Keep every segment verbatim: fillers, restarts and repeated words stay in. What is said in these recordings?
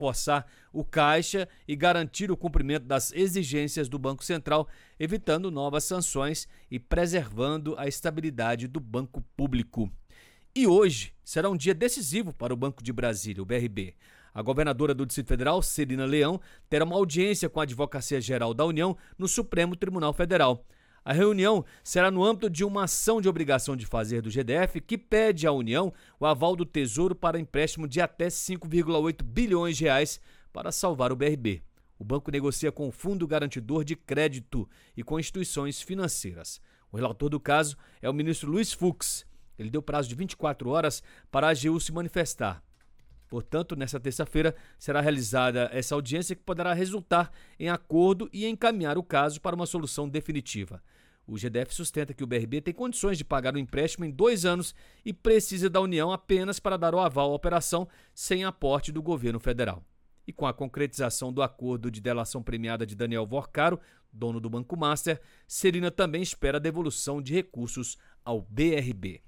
reforçar o caixa e garantir o cumprimento das exigências do Banco Central, evitando novas sanções e preservando a estabilidade do banco público. E hoje será um dia decisivo para o Banco de Brasília, o B R B. A governadora do Distrito Federal, Celina Leão, terá uma audiência com a Advocacia Geral da União no Supremo Tribunal Federal. A reunião será no âmbito de uma ação de obrigação de fazer do G D F que pede à União o aval do Tesouro para empréstimo de até cinco vírgula oito bilhões de reais para salvar o B R B. O banco negocia com o Fundo Garantidor de Crédito e com instituições financeiras. O relator do caso é o ministro Luiz Fux. Ele deu prazo de vinte e quatro horas para a A G U se manifestar. Portanto, nesta terça-feira será realizada essa audiência que poderá resultar em acordo e encaminhar o caso para uma solução definitiva. O G D F sustenta que o B R B tem condições de pagar o empréstimo em dois anos e precisa da União apenas para dar o aval à operação sem aporte do governo federal. E com a concretização do acordo de delação premiada de Daniel Vorcaro, dono do Banco Master, Celina também espera a devolução de recursos ao B R B.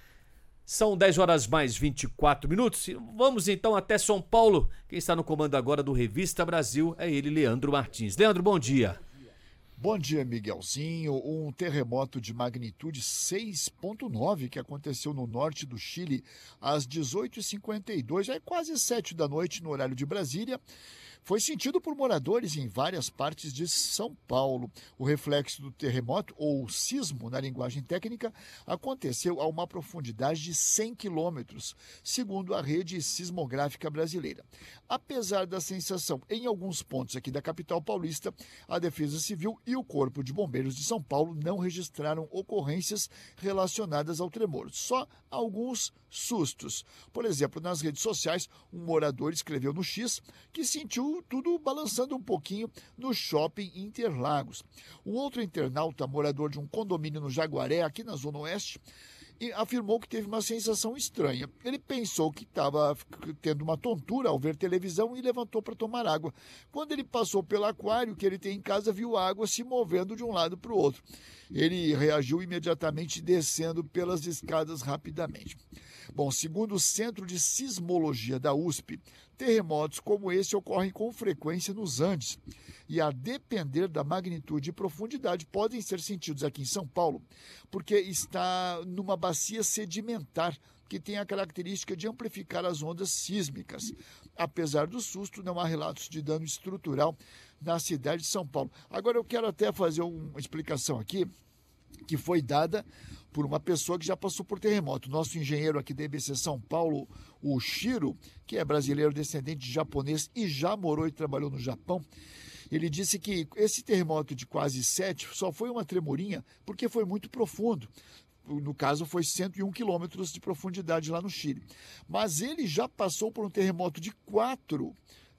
São dez horas mais vinte e quatro minutos. Vamos então até São Paulo. Quem está no comando agora do Revista Brasil é ele, Leandro Martins. Leandro, bom dia. Bom dia, Miguelzinho. Um terremoto de magnitude seis ponto nove que aconteceu no norte do Chile às dezoito e cinquenta e dois, já é quase sete da noite no horário de Brasília. Foi sentido por moradores em várias partes de São Paulo. O reflexo do terremoto, ou sismo na linguagem técnica, aconteceu a uma profundidade de cem quilômetros, segundo a rede sismográfica brasileira. Apesar da sensação em alguns pontos aqui da capital paulista, a Defesa Civil e o Corpo de Bombeiros de São Paulo não registraram ocorrências relacionadas ao tremor, só alguns sustos. Por exemplo, nas redes sociais, um morador escreveu no X que sentiu tudo balançando um pouquinho no shopping Interlagos. O outro internauta, morador de um condomínio no Jaguaré, aqui na Zona Oeste, e afirmou que teve uma sensação estranha. Ele pensou que estava tendo uma tontura ao ver televisão e levantou para tomar água. Quando ele passou pelo aquário que ele tem em casa, viu a água se movendo de um lado para o outro. Ele reagiu imediatamente descendo pelas escadas rapidamente. Bom, segundo o Centro de Sismologia da U S P, terremotos como esse ocorrem com frequência nos Andes e, a depender da magnitude e profundidade, podem ser sentidos aqui em São Paulo, porque está numa bacia sedimentar que tem a característica de amplificar as ondas sísmicas. Apesar do susto, não há relatos de dano estrutural na cidade de São Paulo. Agora eu quero até fazer uma explicação aqui, que foi dada por uma pessoa que já passou por terremoto. Nosso engenheiro aqui da E B C São Paulo, o Shiro, que é brasileiro descendente de japonês e já morou e trabalhou no Japão, ele disse que esse terremoto de quase sete só foi uma tremorinha porque foi muito profundo. No caso, foi cento e um quilômetros de profundidade lá no Chile. Mas ele já passou por um terremoto de quatro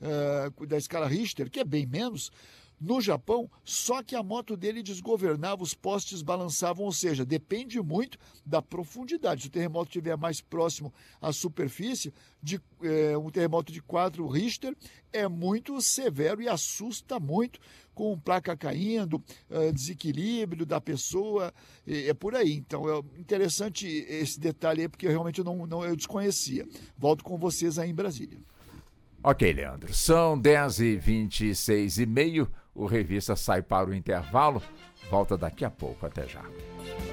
uh, da escala Richter, que é bem menos, no Japão, só que a moto dele desgovernava, os postes balançavam, ou seja, depende muito da profundidade. Se o terremoto estiver mais próximo à superfície, de, é, um terremoto de quatro Richter é muito severo e assusta muito, com placa caindo, é, desequilíbrio da pessoa, é, é por aí. Então, é interessante esse detalhe aí, porque eu realmente não, não, eu desconhecia. Volto com vocês aí em Brasília. Ok, Leandro. São dez e vinte e seis e meio. O Revista sai para o intervalo. Volta daqui a pouco. Até já.